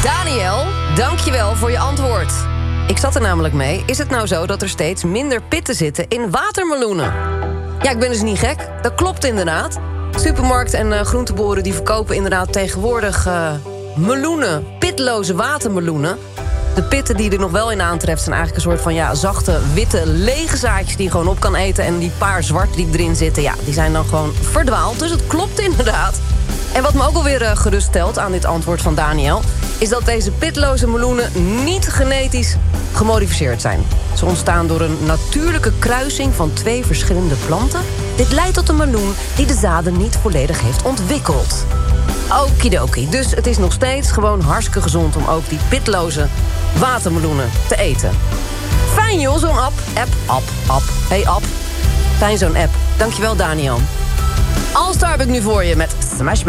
Daniel, dankjewel voor je antwoord. Ik zat er namelijk mee. Is het nou zo dat er steeds minder pitten zitten in watermeloenen? Ja, ik ben dus niet gek. Dat klopt inderdaad. Supermarkten en groenteboeren die verkopen inderdaad tegenwoordig meloenen. Pitloze watermeloenen. De pitten die er nog wel in aantreft zijn eigenlijk een soort van zachte, witte, lege zaadjes die je gewoon op kan eten. En die paar zwart die erin zitten, die zijn dan gewoon verdwaald. Dus het klopt inderdaad. En wat me ook alweer geruststelt aan dit antwoord van Daniel, is dat deze pitloze meloenen niet genetisch gemodificeerd zijn. Ze ontstaan door een natuurlijke kruising van 2 verschillende planten. Dit leidt tot een meloen die de zaden niet volledig heeft ontwikkeld. Okidoki, dus het is nog steeds gewoon hartstikke gezond om ook die pitloze watermeloenen te eten. Fijn joh, zo'n app. Hey app. Fijn zo'n app. Dankjewel Daniel. All-Star heb ik nu voor je met Smash